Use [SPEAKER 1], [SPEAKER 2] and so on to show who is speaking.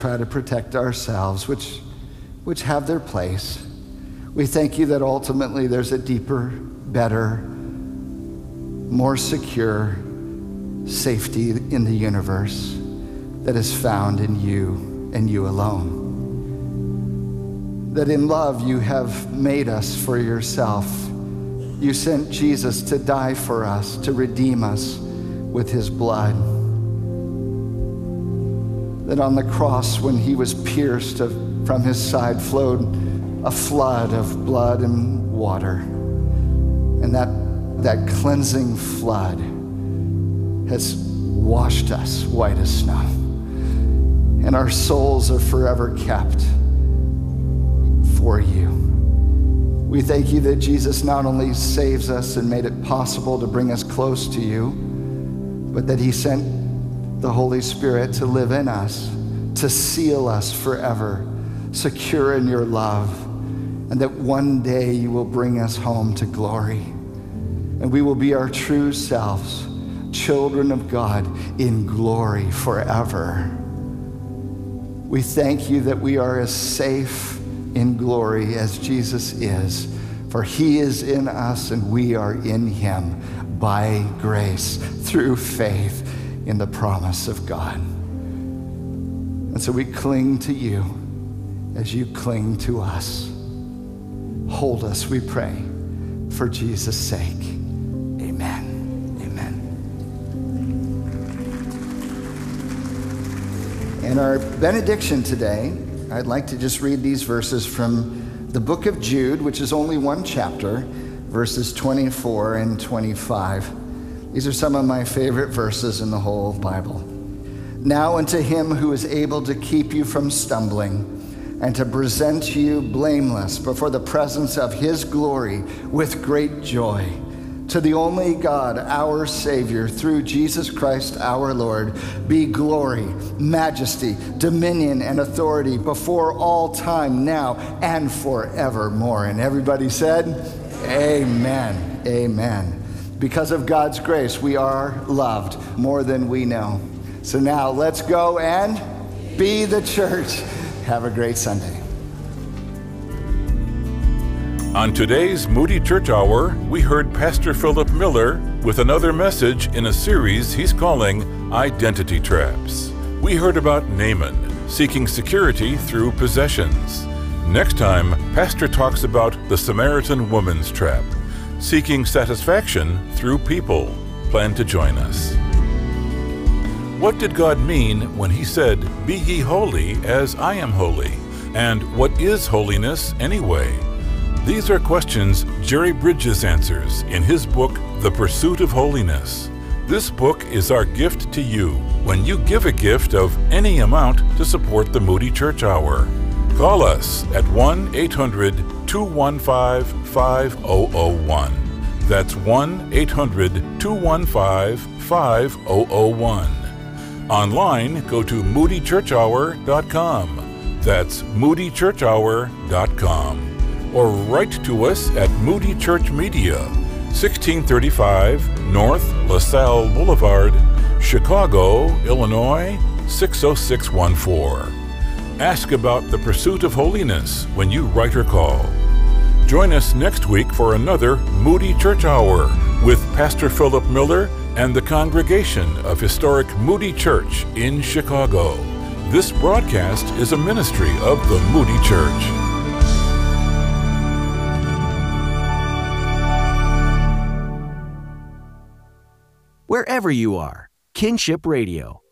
[SPEAKER 1] try to protect ourselves, which have their place. We thank you that ultimately there's a deeper, better, more secure safety in the universe that is found in you and you alone. That in love you have made us for yourself. You sent Jesus to die for us, to redeem us with his blood. That on the cross, when he was pierced, from his side flowed a flood of blood and water. And that cleansing flood has washed us white as snow. And our souls are forever kept for you. We thank you that Jesus not only saves us and made it possible to bring us close to you, but that he sent the Holy Spirit to live in us, to seal us forever, secure in your love, and that one day you will bring us home to glory. And we will be our true selves, children of God in glory forever. We thank you that we are as safe in glory as Jesus is, for he is in us and we are in him by grace through faith in the promise of God. And so we cling to you as you cling to us. Hold us, we pray, for Jesus' sake. Amen. Amen. In our benediction today, I'd like to just read these verses from the book of Jude, which is only one chapter, verses 24 and 25. These are some of my favorite verses in the whole Bible. Now unto him who is able to keep you from stumbling and to present you blameless before the presence of his glory with great joy, to the only God, our Savior, through Jesus Christ our Lord, be glory, majesty, dominion, and authority before all time, now and forevermore. And everybody said, amen, amen. Because of God's grace, we are loved more than we know. So now let's go and be the church. Have a great Sunday.
[SPEAKER 2] On today's Moody Church Hour, we heard Pastor Philip Miller with another message in a series he's calling Identity Traps. We heard about Naaman seeking security through possessions. Next time, Pastor talks about the Samaritan woman's trap, seeking satisfaction through people. Plan to join us. What did God mean when he said, "Be ye holy as I am holy"? And what is holiness anyway? These are questions Jerry Bridges answers in his book, The Pursuit of Holiness. This book is our gift to you when you give a gift of any amount to support the Moody Church Hour. Call us at 1-800-215-5001. That's 1-800-215-5001. Online, go to moodychurchhour.com. That's moodychurchhour.com. Or write to us at Moody Church Media, 1635 North LaSalle Boulevard, Chicago, Illinois, 60614. Ask about the pursuit of holiness when you write or call. Join us next week for another Moody Church Hour with Pastor Philip Miller and the congregation of historic Moody Church in Chicago. This broadcast is a ministry of the Moody Church.
[SPEAKER 3] Wherever you are, Kinship Radio